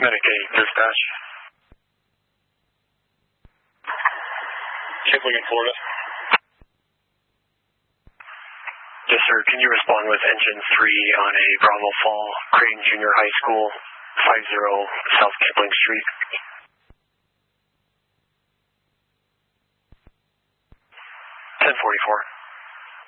Medicaid dispatch. Shipwing, Florida. Yes, sir. Can you respond with engine 3 on a Bravo Fall, Creighton Junior High School, 50 South Kipling Street? 1044.